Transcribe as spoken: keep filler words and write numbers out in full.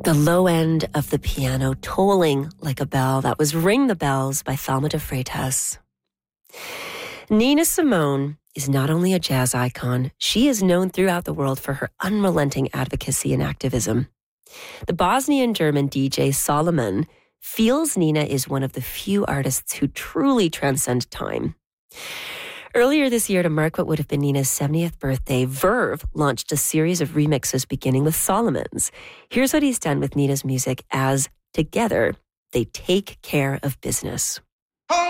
The low end of the piano tolling like a bell. That was Ring the Bells by Thelma de Freitas. Nina Simone is not only a jazz icon, she is known throughout the world for her unrelenting advocacy and activism. The Bosnian German D J Solomon feels Nina is one of the few artists who truly transcend time. Earlier this year, to mark what would have been Nina's seventieth birthday, Verve launched a series of remixes beginning with Solomon's. Here's what he's done with Nina's music as, together, they take care of business.